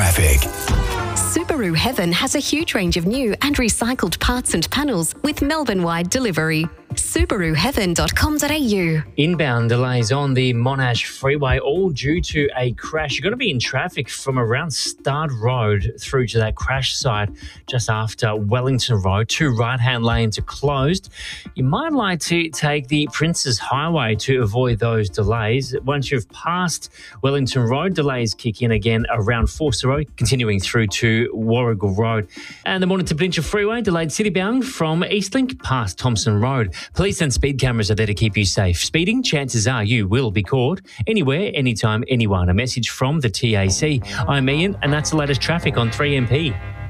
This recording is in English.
traffic. Subaru Heaven has a huge range of new and recycled parts and panels with Melbourne-wide delivery. SubaruHeaven.com.au. Inbound delays on the Monash Freeway, all due to a crash. You're going to be in traffic from around Stud Road through to that crash site just after Wellington Road. 2 right-hand lanes are closed. You might like to take the Princes Highway to avoid those delays. Once you've passed Wellington Road, delays kick in again around Forster Road, continuing through to Warrigal Road. And the Mornington Peninsula Freeway, delayed citybound from Eastlink past Thompson Road. Police and speed cameras are there to keep you safe. Speeding, chances are you will be caught. Anywhere, anytime, anyone. A message from the TAC. I'm Ian, and that's the latest traffic on 3MP.